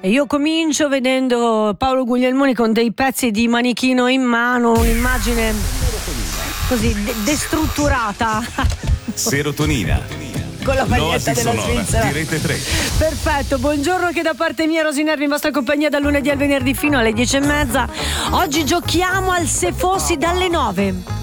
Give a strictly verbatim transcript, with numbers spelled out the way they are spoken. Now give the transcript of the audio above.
E io comincio vedendo Paolo Guglielmoni con dei pezzi di manichino in mano, un'immagine così de- destrutturata. Serotonina. Con la maglietta della Sonora, Svizzera di Rete tre. Perfetto, buongiorno che da parte mia Rosy Nervi in vostra compagnia dal lunedì al venerdì fino alle dieci e mezza. Oggi giochiamo al Se fossi dalle nove.